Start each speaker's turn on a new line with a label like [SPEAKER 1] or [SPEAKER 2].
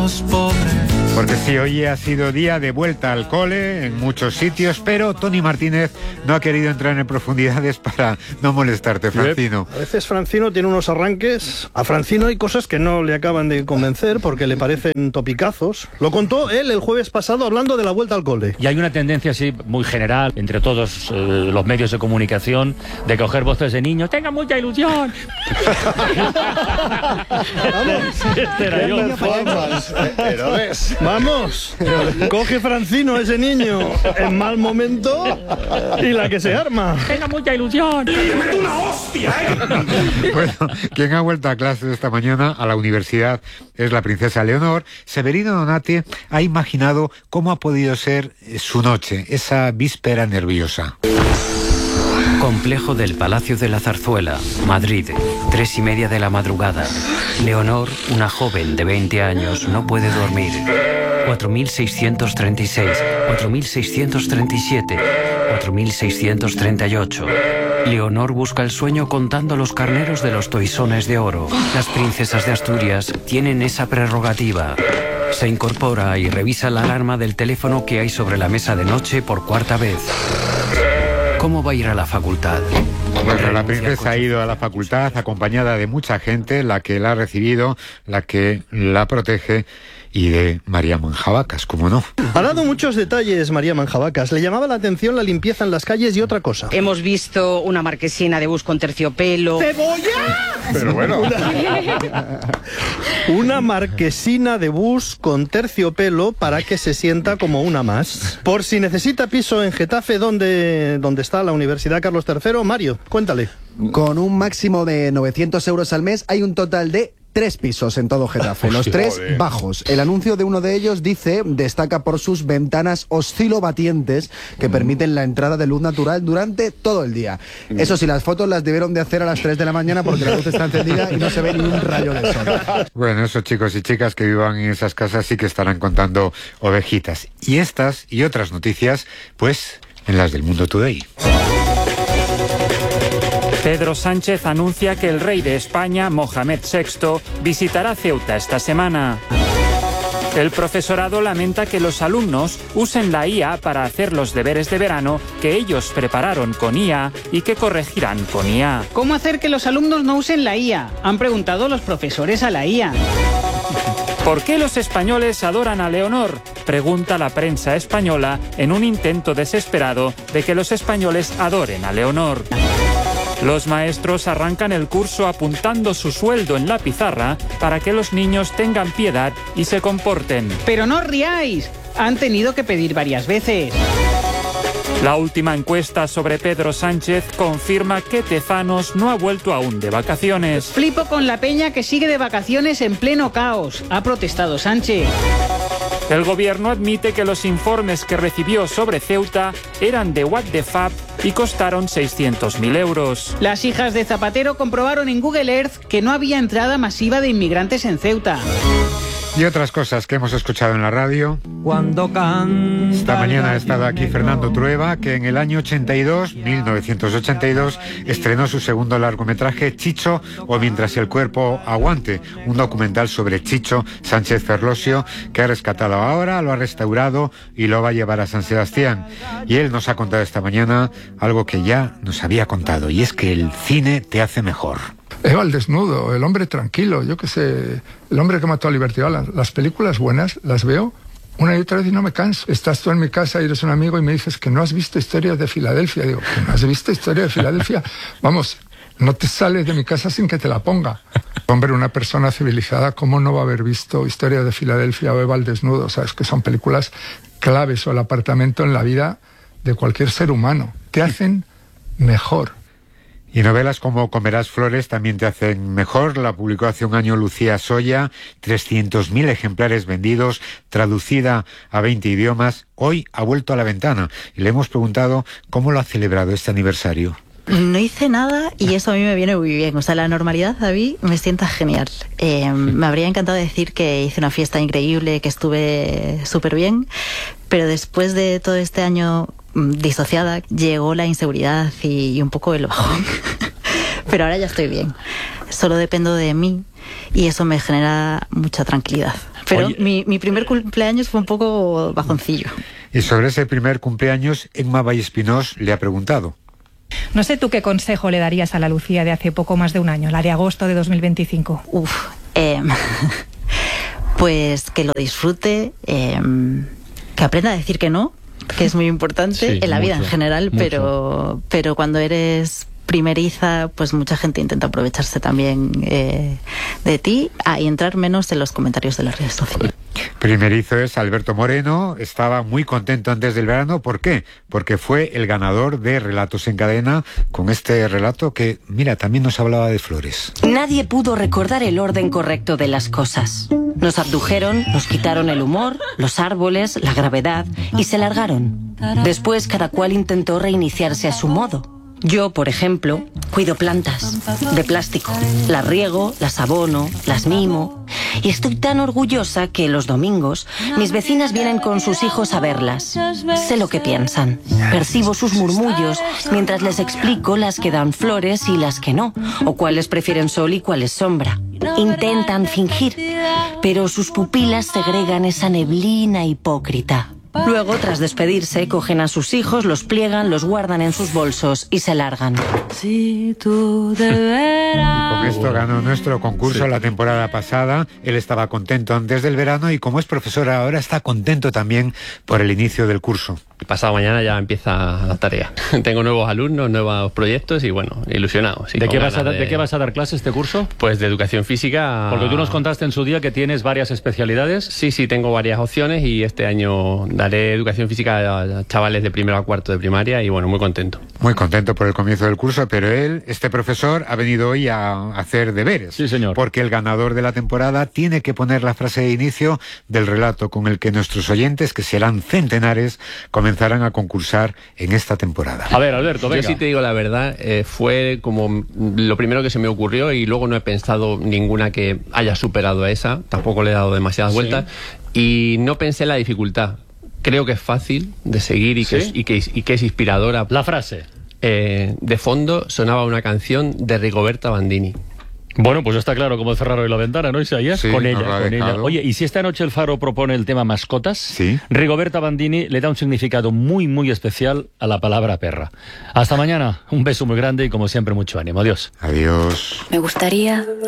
[SPEAKER 1] los pobres.
[SPEAKER 2] Porque sí, hoy ha sido día de vuelta al cole en muchos sitios, pero Tony Martínez no ha querido entrar en profundidades para no molestarte, Francino.
[SPEAKER 3] A veces Francino tiene unos arranques. A Francino hay cosas que no le acaban de convencer porque le parecen topicazos. Lo contó él el jueves pasado hablando de la vuelta al cole.
[SPEAKER 4] Y hay una tendencia así muy general entre todos los medios de comunicación de coger voces de niños. ¡Tenga mucha ilusión!
[SPEAKER 3] Vamos, coge Francino a ese niño en mal momento y la que se arma.
[SPEAKER 4] ¡Tenga mucha ilusión!
[SPEAKER 1] ¡Una hostia,
[SPEAKER 2] Bueno, quien ha vuelto a clases esta mañana a la universidad es la princesa Leonor. Severino Donati ha imaginado cómo ha podido ser su noche, esa víspera nerviosa.
[SPEAKER 5] Complejo del Palacio de la Zarzuela, Madrid, 3:30 de la madrugada. Leonor, una joven de 20 años, no puede dormir. 4.636, 4.637, 4.638. Leonor busca el sueño contando los carneros de los toisones de oro. Las princesas de Asturias tienen esa prerrogativa. Se incorpora y revisa la alarma del teléfono que hay sobre la mesa de noche por cuarta vez. ¿Cómo va a ir a la facultad?
[SPEAKER 2] Bueno, la princesa ha ido a la facultad acompañada de mucha gente, la que la ha recibido, la que la protege, y de María Manjabacas, ¿cómo no?
[SPEAKER 3] Ha dado muchos detalles María Manjabacas. Le llamaba la atención la limpieza en las calles y otra cosa.
[SPEAKER 6] Hemos visto una marquesina de bus con terciopelo.
[SPEAKER 3] ¡Cebolla!
[SPEAKER 2] Pero bueno.
[SPEAKER 3] Una marquesina de bus con terciopelo para que se sienta como una más. Por si necesita piso en Getafe, donde está la Universidad Carlos III, Mario, cuéntale.
[SPEAKER 7] Con un máximo de 900 euros al mes hay un total de 3 pisos en todo Getafe, los 3 bajos. El anuncio de uno de ellos destaca por sus ventanas oscilobatientes que permiten la entrada de luz natural durante todo el día. Eso sí, las fotos las debieron de hacer a las 3 de la mañana porque la luz está encendida y no se ve ni un rayo de sol.
[SPEAKER 2] Bueno, esos chicos y chicas que vivan en esas casas sí que estarán contando ovejitas. Y estas y otras noticias, pues, en las del Mundo Today.
[SPEAKER 8] Pedro Sánchez anuncia que el rey de España, Mohamed VI, visitará Ceuta esta semana. El profesorado lamenta que los alumnos usen la IA para hacer los deberes de verano que ellos prepararon con IA y que corregirán con IA.
[SPEAKER 9] ¿Cómo hacer que los alumnos no usen la IA? Han preguntado los profesores a la IA.
[SPEAKER 8] ¿Por qué los españoles adoran a Leonor?, pregunta la prensa española en un intento desesperado de que los españoles adoren a Leonor. Los maestros arrancan el curso apuntando su sueldo en la pizarra para que los niños tengan piedad y se comporten.
[SPEAKER 9] Pero no os riáis, han tenido que pedir varias veces.
[SPEAKER 8] La última encuesta sobre Pedro Sánchez confirma que Tezanos no ha vuelto aún de vacaciones.
[SPEAKER 9] Flipo con la peña que sigue de vacaciones en pleno caos, ha protestado Sánchez.
[SPEAKER 8] El gobierno admite que los informes que recibió sobre Ceuta eran de What the Fuck y costaron 600.000 euros.
[SPEAKER 9] Las hijas de Zapatero comprobaron en Google Earth que no había entrada masiva de inmigrantes en Ceuta.
[SPEAKER 2] Y otras cosas que hemos escuchado en la radio.
[SPEAKER 1] Cuando canta.
[SPEAKER 2] Esta mañana ha estado aquí Fernando Trueba, que en el año 1982, estrenó su segundo largometraje, Chicho o Mientras el cuerpo aguante, un documental sobre Chicho Sánchez Ferlosio, que ha rescatado ahora, lo ha restaurado y lo va a llevar a San Sebastián. Y él nos ha contado esta mañana algo que ya nos había contado, y es que el cine te hace mejor.
[SPEAKER 10] Eva al desnudo, el hombre tranquilo, yo qué sé, el hombre que mató a Liberty Balance. Las películas buenas las veo una y otra vez y no me canso. Estás tú en mi casa y eres un amigo y me dices que no has visto Historias de Filadelfia. Digo, ¿que no has visto Historia de Filadelfia? Vamos, no te sales de mi casa sin que te la ponga. Hombre, una persona civilizada, ¿cómo no va a haber visto Historia de Filadelfia o Eva al desnudo? Sabes que son películas claves, o El apartamento, en la vida de cualquier ser humano. Te hacen mejor.
[SPEAKER 2] Y novelas como Comerás flores también te hacen mejor. La publicó hace un año Lucía Soya, 300.000 ejemplares vendidos, traducida a 20 idiomas. Hoy ha vuelto a la ventana y le hemos preguntado cómo lo ha celebrado este aniversario.
[SPEAKER 11] No hice nada y eso a mí me viene muy bien. O sea, la normalidad a mí me sienta genial. Me habría encantado decir que hice una fiesta increíble, que estuve súper bien, pero después de todo este año disociada, llegó la inseguridad y un poco el bajón. Pero ahora ya estoy bien. Solo dependo de mí y eso me genera mucha tranquilidad. Pero
[SPEAKER 2] Oye,
[SPEAKER 11] mi primer cumpleaños fue un poco bajoncillo.
[SPEAKER 2] y sobre ese primer cumpleaños, Emma Vallespinós le ha preguntado.
[SPEAKER 12] No sé tú qué consejo le darías a la Lucía de hace poco más de un año, la de agosto de 2025.
[SPEAKER 11] Pues que lo disfrute, que aprenda a decir que no, que es muy importante
[SPEAKER 4] Sí,
[SPEAKER 11] en la vida
[SPEAKER 4] mucho,
[SPEAKER 11] en general,
[SPEAKER 4] mucho.
[SPEAKER 11] pero cuando eres primeriza, pues mucha gente intenta aprovecharse también de ti y entrar menos en los comentarios de las redes sociales.
[SPEAKER 2] Primerizo es Alberto Moreno, estaba muy contento antes del verano. ¿Por qué? Porque fue el ganador de Relatos en Cadena con este relato que, mira, también nos hablaba de flores.
[SPEAKER 13] Nadie pudo recordar el orden correcto de las cosas. Nos abdujeron, nos quitaron el humor, los árboles, la gravedad y se largaron. Después cada cual intentó reiniciarse a su modo. Yo, por ejemplo, cuido plantas de plástico. Las riego, las abono, las mimo. Y estoy tan orgullosa que los domingos mis vecinas vienen con sus hijos a verlas. Sé lo que piensan. Percibo sus murmullos mientras les explico las que dan flores y las que no, o cuáles prefieren sol y cuáles sombra. Intentan fingir, pero sus pupilas segregan esa neblina hipócrita. Luego, tras despedirse, cogen a sus hijos, los pliegan, los guardan en sus bolsos y se largan.
[SPEAKER 2] Y con esto ganó nuestro concurso la temporada pasada. Él estaba contento antes del verano y como es profesor ahora está contento también por el inicio del curso.
[SPEAKER 14] Pasado mañana ya empieza la tarea. Tengo nuevos alumnos, nuevos proyectos y bueno, ilusionado. Sí,
[SPEAKER 4] ¿De qué vas a dar clase este curso?
[SPEAKER 14] Pues de educación física.
[SPEAKER 4] Porque tú nos contaste en su día que tienes varias especialidades.
[SPEAKER 14] Sí, tengo varias opciones y este año daré educación física a chavales de primero a cuarto de primaria y bueno, muy contento.
[SPEAKER 2] Muy contento por el comienzo del curso, pero él, este profesor, ha venido hoy a hacer deberes.
[SPEAKER 4] Sí, señor.
[SPEAKER 2] Porque el ganador de la temporada tiene que poner la frase de inicio del relato con el que nuestros oyentes, que serán centenares, comenzarán a concursar en esta temporada.
[SPEAKER 4] A ver, Alberto, venga.
[SPEAKER 14] Yo sí te digo la verdad, fue como lo primero que se me ocurrió y luego no he pensado ninguna que haya superado a esa, tampoco le he dado demasiadas vueltas y no pensé en la dificultad. Creo que es fácil de seguir y que es inspiradora.
[SPEAKER 4] La frase.
[SPEAKER 14] De fondo sonaba una canción de Rigoberta Bandini.
[SPEAKER 4] Bueno, pues está claro cómo cerrar hoy la ventana, ¿no, Isaías?
[SPEAKER 2] Sí,
[SPEAKER 4] con
[SPEAKER 2] nos lo ha
[SPEAKER 4] ella.
[SPEAKER 2] dejado.
[SPEAKER 4] Oye, ¿y si esta noche el Faro propone el tema mascotas?
[SPEAKER 2] Sí.
[SPEAKER 4] Rigoberta Bandini le da un significado muy, muy especial a la palabra perra. Hasta mañana, un beso muy grande y como siempre mucho ánimo. Adiós.
[SPEAKER 2] Adiós.
[SPEAKER 13] Me gustaría